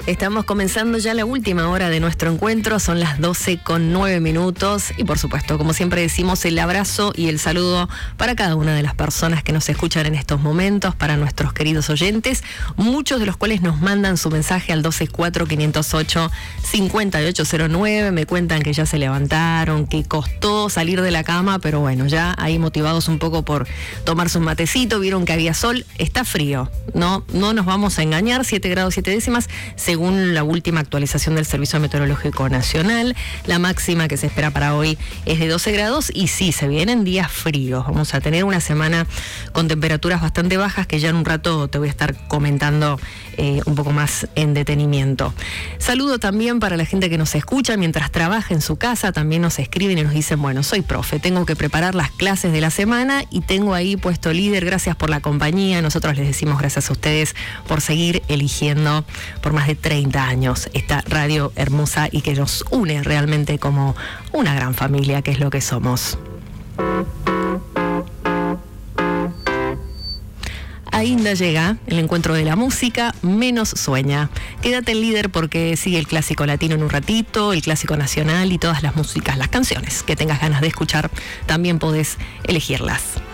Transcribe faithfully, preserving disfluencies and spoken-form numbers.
Estamos comenzando ya la última hora de nuestro encuentro, son las doce con nueve minutos y por supuesto, como siempre decimos, el abrazo y el saludo para cada una de las personas que nos escuchan en estos momentos, para nuestros queridos oyentes, muchos de los cuales nos mandan su mensaje al dos seis cuatro, cinco cero ocho, cinco ocho cero nueve, me cuentan que ya se levantaron, que costó salir de la cama, pero bueno, ya ahí motivados un poco por tomarse un matecito, vieron que había sol, está frío, no, no nos vamos a engañar, siete grados siete décimas, según Según la última actualización del Servicio Meteorológico Nacional, la máxima que se espera para hoy es de doce grados y sí, se vienen días fríos. Vamos a tener una semana con temperaturas bastante bajas que ya en un rato te voy a estar comentando eh, un poco más en detenimiento. Saludo también para la gente que nos escucha mientras trabaja en su casa, también nos escriben y nos dicen, bueno, soy profe, tengo que preparar las clases de la semana y tengo ahí puesto líder, gracias por la compañía. Nosotros les decimos gracias a ustedes por seguir eligiendo por más de treinta años esta radio hermosa y que nos une realmente como una gran familia, que es lo que somos. Ainda llega el encuentro de la música, menos sueña. Quédate en líder porque sigue el clásico latino en un ratito, el clásico nacional y todas las músicas, las canciones que tengas ganas de escuchar, también podés elegirlas.